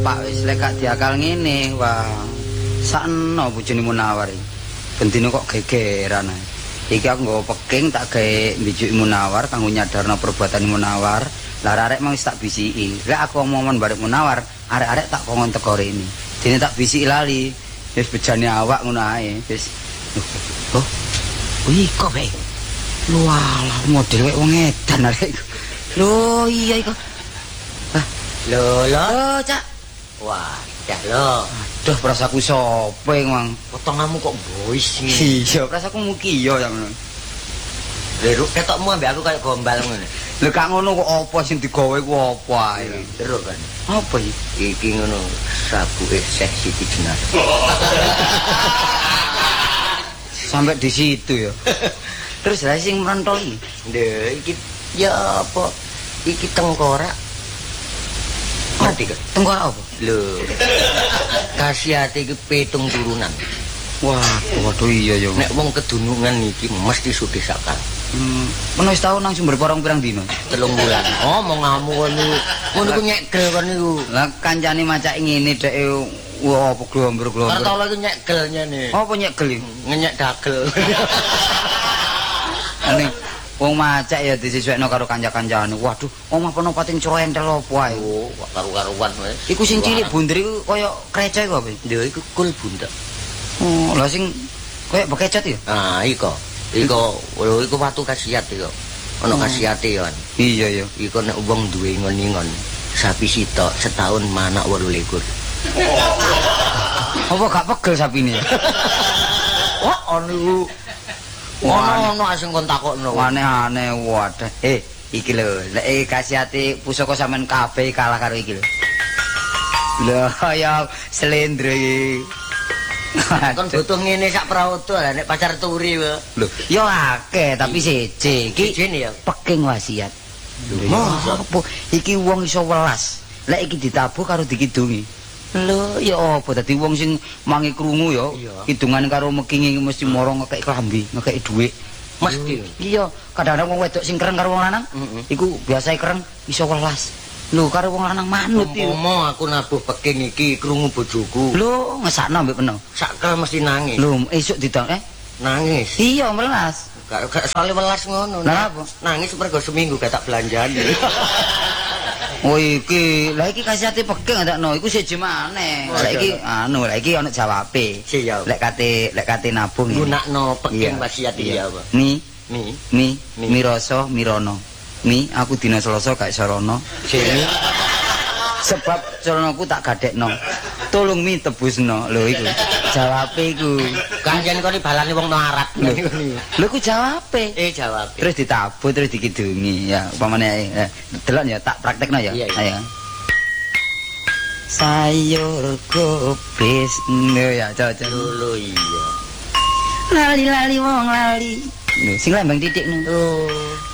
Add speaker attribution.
Speaker 1: Pak wis lek gak diakal ngene, wah. Sakno bojone Munawar iki. Bendino kok gegeran ae. Iki aku nggawa peking tak gawe mbijuki Munawar kanggo nyadarno perbuatan Munawar. Lah arek mang wis tak bisiki. Lek aku omong bareng Munawar, arek-arek tak kongkon teko rene. Dene tak bisiki lali. Wis bejane awak ngono ae. Wis. Oh. Wih, kok bae. Walah, model wong edan arek iku. Lho, iya iku.
Speaker 2: Lho,
Speaker 1: Cak.
Speaker 2: Wah, dah lo.
Speaker 1: Aduh, prasaku sapa mang?
Speaker 2: Potonganmu kok bois iki.
Speaker 1: Iya, prasaku mukiyo ya ngono.
Speaker 2: Lho, ketokmu ambek aku kayak gombal ngono.
Speaker 1: Lho gak ngono kok apa sing digawe ku apa ae.
Speaker 2: Terus kan.
Speaker 1: Apa iki?
Speaker 2: Iki ngono sabuke Syekh Siti Jenar.
Speaker 1: Sampai di situ ya. Terus lah sing merantau iki.
Speaker 2: Lho, iki ya apa? Iki tengkorak. Ngerti kan?
Speaker 1: Tengkorak apa?
Speaker 2: Lho. Khasiate iki 7 turunan.
Speaker 1: Waduh iya ya.
Speaker 2: Nek wong kedunungan iki mesti sugih sakal.
Speaker 1: Menawa setahun nang sumber porong pirang dino?
Speaker 2: 3 bulan. Oh, mau ngamuk ngono ku nyekel kon niku.
Speaker 1: Lah kancane macake ngene dek apa glomber-glomber.
Speaker 2: Kartolo iku nyekel nyene.
Speaker 1: Apa nyekel iki?
Speaker 2: Ngenyek dagel.
Speaker 1: Ane wong macak ya disesuaikno karo kanca-kancane. Waduh, omah peno pating cro entel apa ae.
Speaker 2: Oh, karu-karuan wis.
Speaker 1: Iku sing cilik bunder iku kaya krecek kok, Pak.
Speaker 2: Lho iku kul bundak.
Speaker 1: Oh, lah sing kaya bekecot ya?
Speaker 2: Ah, iku. Iku watu khasiat iku. Ana khasiate ya.
Speaker 1: Iya ya.
Speaker 2: Iku nek wong duwe ngon-ngon sapi sitok setahun manak 28.
Speaker 1: Apa gak pegel sapine?
Speaker 2: Wah, ono ono asing kon takokno.
Speaker 1: Aneh-aneh wadah. Iki lho, lek khasiate pusaka sampean kabeh kalah karo iki lho. Lho ya slendro iki.
Speaker 2: Kon butuh ngene sak praoto lah nek pacar turi wae.
Speaker 1: Lho, ya akeh tapi siji iki
Speaker 2: Jene ya.
Speaker 1: peking wasiat. Apa iki wong iso welas. Lek iki ditabuh karo dikidungi. Lho, ya apa dadi wong sing mangi krungu ya. Kidungan karo mekingi mesti moro ngekek klambi, ngekek dhuwit.
Speaker 2: Mesti.
Speaker 1: Iya, kadang-kadang wong wedok sing kereng karo wong lanang, iku biasae kereng iso welas. Lho, karo wong lanang manut iki.
Speaker 2: Umpama aku nabuh peking iki krungu bojoku.
Speaker 1: Lho, ngesakno mbek peno.
Speaker 2: Sakal mesti nangis.
Speaker 1: Lho, esuk didang
Speaker 2: Nangis.
Speaker 1: Iya, melas.
Speaker 2: Gak soal welas ngono.
Speaker 1: Lah apa?
Speaker 2: Nangis mergo seminggu gak tak belanjani.
Speaker 1: Oh iki, lah iki khasiate peking ndakno, iku siji maneh. Saiki lah iki ana jawabe. Lek kate nabung iki.
Speaker 2: Gunakno peking wasiat iki apa?
Speaker 1: Mi rasa mirono. Mi aku dina Selasa gak iso rono. Sebab celanaku tak gadekno. Tolong mi tebusno. Lho iku. Jawabe iku.
Speaker 2: Kanjen kok balane wong melarat niku.
Speaker 1: Lho iku jawabe.
Speaker 2: Jawabe.
Speaker 1: Terus ditabuh terus dikidungi ya. Upamane delok ya tak praktekno ya. Ayo. Sayur kubis. Lho ya, cocok.
Speaker 2: Lho iya.
Speaker 1: Lali-lali wong lali. Lho sing lambang titik no.
Speaker 2: Oh.